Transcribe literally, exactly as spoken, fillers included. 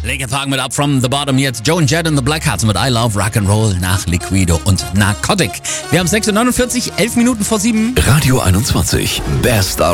Linkin Park mit Up From The Bottom, jetzt Joan Jett and the Blackhearts mit I Love Rock'n'Roll nach Liquido und Narcotic. Wir haben sechs Uhr neunundvierzig, elf Minuten vor sieben. Radio einundzwanzig, Best